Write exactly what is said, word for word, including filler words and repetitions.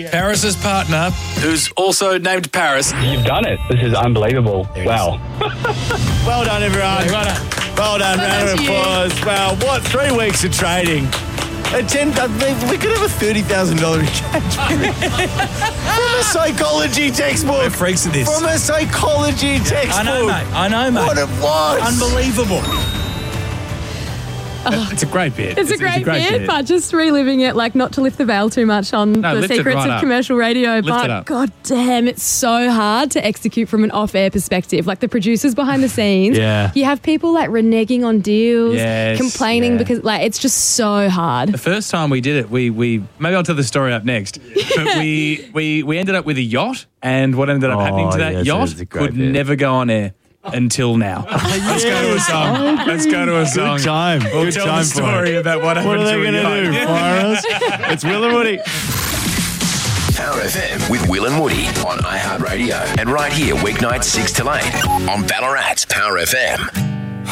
Paris's partner, who's also named Paris. You've done it. This is unbelievable. Wow. Well done, everyone. Well done. Well done. Round of applause. Wow, what? Three weeks of trading. At ten, we could have a thirty thousand dollars engagement. From a psychology textbook. We're freaks of this. From a psychology textbook. I know, mate. I know, mate. What it was. Unbelievable. Oh, it's a great bit. It's, it's a great, it's a great bit, bit, but just reliving it, like not to lift the veil too much on no, the secrets right of up. commercial radio, lift but god damn, it's so hard to execute from an off-air perspective. Like the producers behind the scenes, yeah. you have people like reneging on deals, yes, complaining yeah. because like it's just so hard. The first time we did it, we we maybe I'll tell the story up next. But we we we ended up with a yacht, and what ended up oh, happening to that yes, yacht could bit. never go on air. Until now. Let's go to a song. Let's go to a song. Good time. We'll Good tell time the story for about what happened What are they to going to do? Fire us? It's Will and Woody. Power F M with Will and Woody on iHeartRadio. And right here, weeknights six till eight on Ballarat's Power F M.